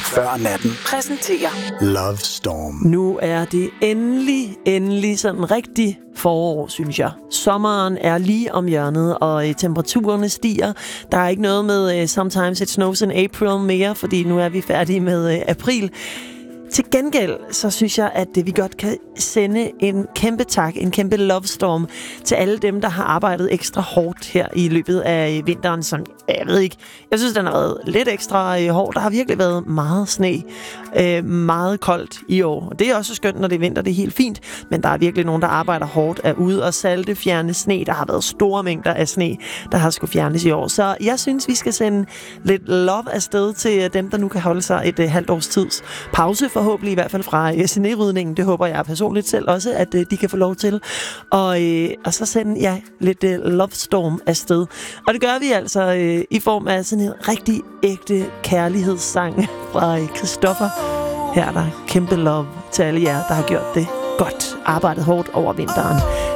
før natten præsenterer Love Storm. Nu er det endelig sådan rigtig forår, synes jeg. Sommeren er lige om hjørnet, og temperaturerne stiger. Der er ikke noget med Sometimes It Snows in April mere, fordi nu er vi færdige med april. Til gengæld, så synes jeg, at vi godt kan sende en kæmpe tak, en kæmpe love storm til alle dem, der har arbejdet ekstra hårdt her i løbet af vinteren, som jeg ved ikke. Jeg synes, den har været lidt ekstra hård. Der har virkelig været meget sne, meget koldt i år. Og det er også skønt, når det er vinter, det er helt fint, men der er virkelig nogen, der arbejder hårdt er ude og salte, fjerne sne. Der har været store mængder af sne, der har skulle fjernes i år. Så jeg synes, vi skal sende lidt love afsted til dem, der nu kan holde sig et halvt års tids pause, forhåbentlig i hvert fald fra snerydningen. Det håber jeg personligt selv også, at de kan få lov til. Og så sende lidt love storm afsted. Og det gør vi altså i form af sådan en rigtig ægte kærlighedssang fra Christoffer. Her er der kæmpe love til alle jer, der har gjort det godt, arbejdet hårdt over vinteren.